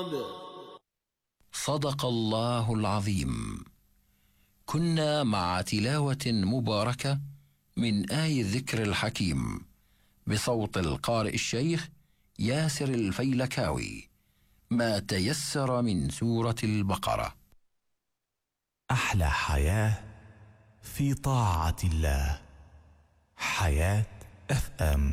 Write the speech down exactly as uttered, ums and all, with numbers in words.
صدق الله العظيم. كنا مع تلاوة مباركة من آي الذكر الحكيم بصوت القارئ الشيخ ياسر الفيلكاوي، ما تيسر من سورة البقرة. أحلى حياة في طاعة الله. حياة اف ام.